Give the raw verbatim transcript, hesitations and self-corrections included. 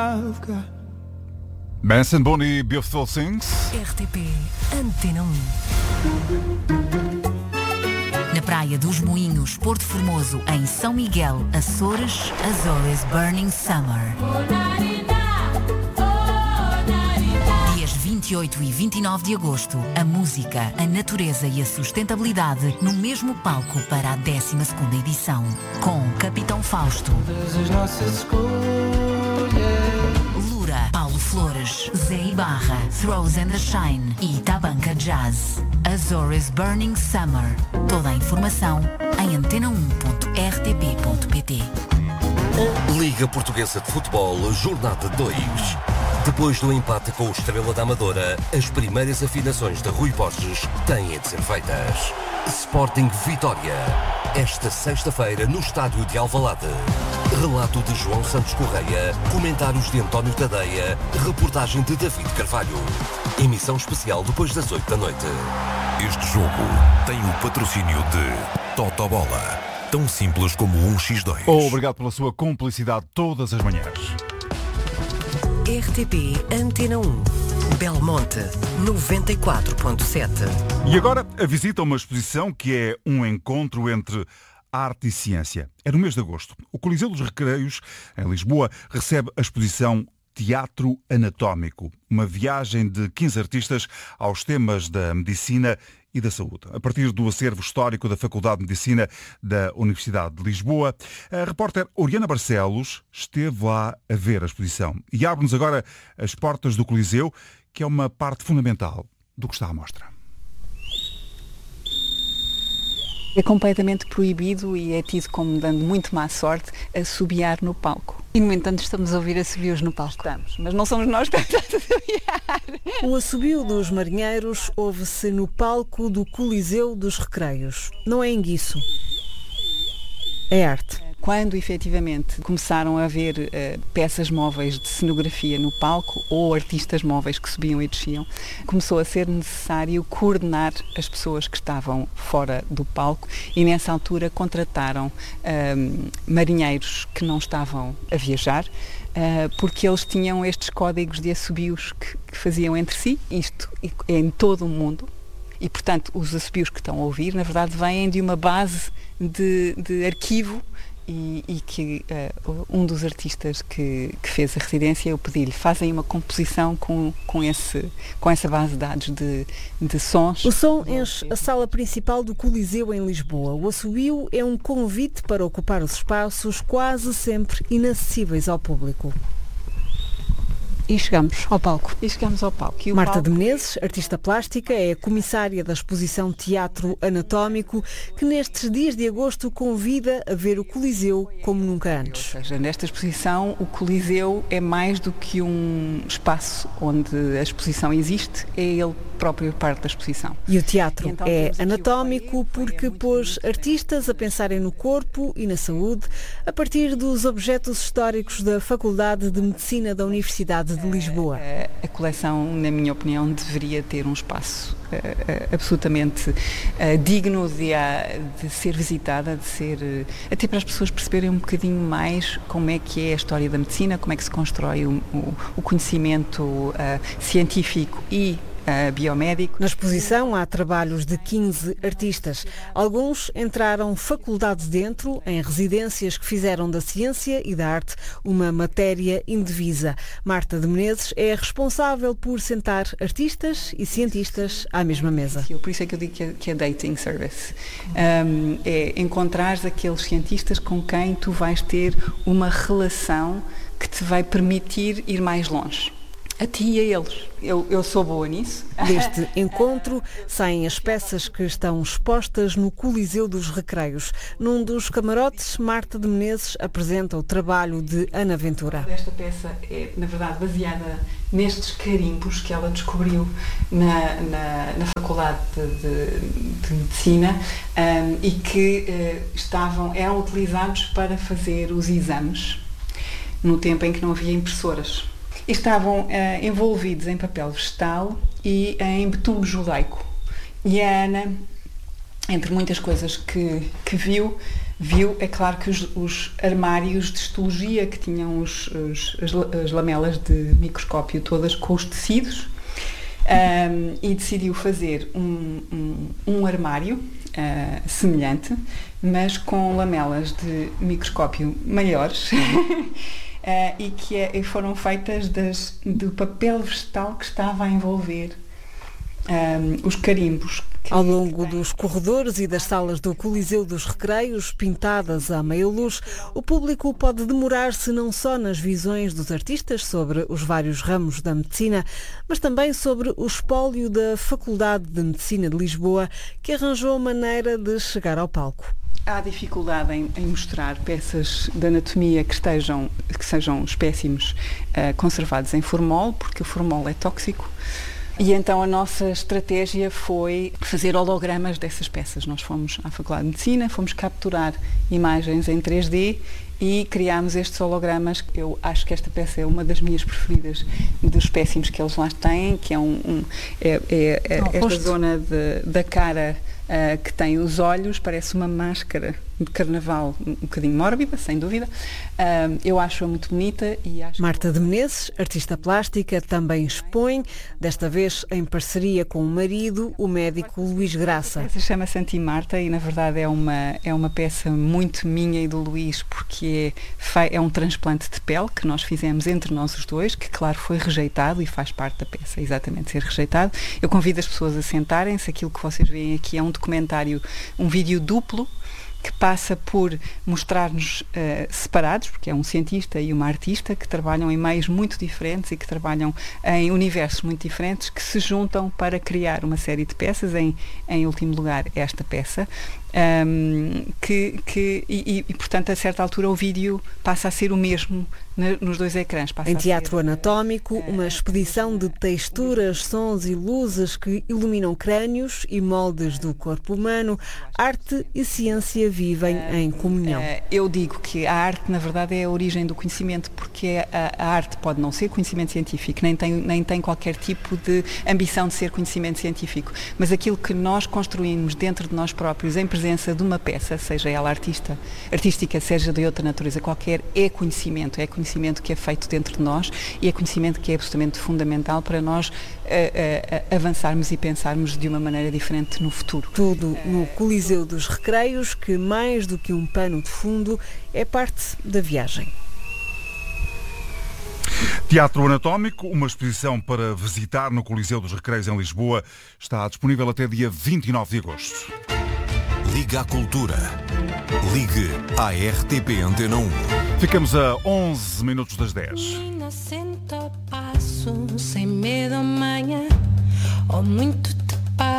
I've got. Benson Boone, Beautiful Things. R T P Antena um. Na Praia dos Moinhos, Porto Formoso, em São Miguel, Açores, Azores Burning Summer. Dias vinte e oito e vinte e nove de agosto, a música, a natureza e a sustentabilidade no mesmo palco para a décima segunda edição. Com Capitão Fausto, Lura, Paulo Flores, Zé Ibarra, Throws and the Shine e Tabanca Jazz. Azores Burning Summer. Toda a informação em antena um ponto r t p ponto p t. Liga Portuguesa de Futebol, Jornada dois. Depois do empate com o Estrela da Amadora, as primeiras afinações de Rui Borges têm de ser feitas. Sporting Vitória, esta sexta-feira no estádio de Alvalade. Relato de João Santos Correia, comentários de António Tadeia, reportagem de David Carvalho. Emissão especial depois das oito da noite. Este jogo tem o patrocínio de Totobola, tão simples como um xis dois. Obrigado pela sua cumplicidade todas as manhãs. R T P Antena um. Belmonte, noventa e quatro ponto sete. E agora a visita a uma exposição que é um encontro entre arte e ciência. É no mês de agosto. O Coliseu dos Recreios, em Lisboa, recebe a exposição Teatro Anatómico, uma viagem de quinze artistas aos temas da medicina e da saúde. A partir do acervo histórico da Faculdade de Medicina da Universidade de Lisboa, a repórter Oriana Barcelos esteve lá a ver a exposição e abre-nos agora as portas do Coliseu, que é uma parte fundamental do que está à mostra. É completamente proibido e é tido como dando muito má sorte assobiar no palco. E, no entanto, estamos a ouvir assobios no palco. Estamos, mas não somos nós que estamos a assobiar. O assobio dos marinheiros ouve-se no palco do Coliseu dos Recreios. Não é enguiço. É arte. Quando efetivamente começaram a haver uh, peças móveis de cenografia no palco ou artistas móveis que subiam e desciam, começou a ser necessário coordenar as pessoas que estavam fora do palco e nessa altura contrataram uh, marinheiros que não estavam a viajar, uh, porque eles tinham estes códigos de assobios que, que faziam entre si, isto é em todo o mundo. E, portanto, os assobios que estão a ouvir, na verdade, vêm de uma base de, de arquivo e, e que uh, um dos artistas que, que fez a residência, eu pedi-lhe, fazem uma composição com, com, esse, com essa base de dados de, de sons. O som enche a sala principal do Coliseu em Lisboa. O assobio é um convite para ocupar os espaços quase sempre inacessíveis ao público. E chegamos ao palco. E chegamos ao palco. E Marta palco... de Menezes, artista plástica, é a comissária da exposição Teatro Anatómico, que nestes dias de agosto convida a ver o Coliseu como nunca antes. Ou seja, nesta exposição o Coliseu é mais do que um espaço onde a exposição existe, é ele próprio parte da exposição. E o teatro então, é anatómico porque pôs artistas a pensarem no corpo e na saúde a partir dos objetos históricos da Faculdade de Medicina da Universidade de Lisboa. A, a coleção, na minha opinião, deveria ter um espaço uh, uh, absolutamente uh, digno de, uh, de ser visitada, de ser, uh, até para as pessoas perceberem um bocadinho mais como é que é a história da medicina, como é que se constrói o, o, o conhecimento uh, científico e Uh, biomédico. Na exposição há trabalhos de quinze artistas. Alguns entraram faculdade dentro, em residências que fizeram da ciência e da arte uma matéria indivisa. Marta de Menezes é responsável por sentar artistas e cientistas à mesma mesa. Por isso é que eu digo que é, que é dating service. Um, é encontrares aqueles cientistas com quem tu vais ter uma relação que te vai permitir ir mais longe. A ti e a eles. Eu, eu sou boa nisso. Deste encontro saem as peças que estão expostas no Coliseu dos Recreios. Num dos camarotes, Marta de Menezes apresenta o trabalho de Ana Ventura. Esta peça é, na verdade, baseada nestes carimbos que ela descobriu na, na, na Faculdade de, de, de Medicina um, e que uh, estavam, eram utilizados para fazer os exames no tempo em que não havia impressoras. Estavam uh, envolvidos em papel vegetal e em betume judaico. E a Ana, entre muitas coisas que, que viu, viu, é claro que os, os armários de histologia que tinham os, os, as, as lamelas de microscópio todas com os tecidos, um, e decidiu fazer um, um, um armário uh, semelhante, mas com lamelas de microscópio maiores. Uh, e que é, foram feitas das, do papel vegetal que estava a envolver um, os carimbos. Ao longo dos corredores e das salas do Coliseu dos Recreios, pintadas à meia luz, o público pode demorar-se não só nas visões dos artistas sobre os vários ramos da medicina, mas também sobre o espólio da Faculdade de Medicina de Lisboa, que arranjou maneira de chegar ao palco. Há dificuldade em, em mostrar peças de anatomia que, estejam, que sejam espécimes uh, conservados em formol, porque o formol é tóxico. E então a nossa estratégia foi fazer hologramas dessas peças. Nós fomos à Faculdade de Medicina, fomos capturar imagens em três D e criámos estes hologramas. Eu acho que esta peça é uma das minhas preferidas dos espécimes que eles lá têm, que é, um, um, é, é, é esta rosto. Zona de, da cara uh, que tem os olhos, parece uma máscara de carnaval um bocadinho mórbida, sem dúvida. Uh, eu acho-a muito bonita. E acho Marta que... de Menezes, artista plástica, também expõe, desta vez em parceria com o marido, o médico Luís Graça. A peça chama-se Anti-Marta e, na verdade, é uma, é uma peça muito minha e do Luís, porque é, é um transplante de pele que nós fizemos entre nós os dois, que, claro, foi rejeitado e faz parte da peça, exatamente, ser rejeitado. Eu convido as pessoas a sentarem-se. Aquilo que vocês veem aqui é um documentário, um vídeo duplo, que passa por mostrar-nos uh, separados, porque é um cientista e uma artista que trabalham em meios muito diferentes e que trabalham em universos muito diferentes, que se juntam para criar uma série de peças, em, em último lugar esta peça, um, que, que, e, e portanto a certa altura o vídeo passa a ser o mesmo na, nos dois ecrãs. Em teatro ser, anatómico, uh, uma expedição de texturas, sons e luzes que iluminam crânios e moldes do corpo humano. Arte e ciência vivem uh, em comunhão. Uh, eu digo que a arte, na verdade, é a origem do conhecimento, porque a, a arte pode não ser conhecimento científico, nem tem, nem tem qualquer tipo de ambição de ser conhecimento científico, mas aquilo que nós construímos dentro de nós próprios, em presença de uma peça, seja ela artista, artística, seja de outra natureza qualquer, é conhecimento, é conhecimento que é feito dentro de nós e é conhecimento que é absolutamente fundamental para nós uh, uh, avançarmos e pensarmos de uma maneira diferente no futuro. Tudo no Coliseu dos Recreios, que mais do que um pano de fundo é parte da viagem. Teatro Anatómico, uma exposição para visitar no Coliseu dos Recreios em Lisboa, está disponível até dia vinte e nove de agosto. Liga à Cultura. Ligue à R T P Antena um. Ficamos a onze minutos das dez. Passo, sem medo amanhã, ou muito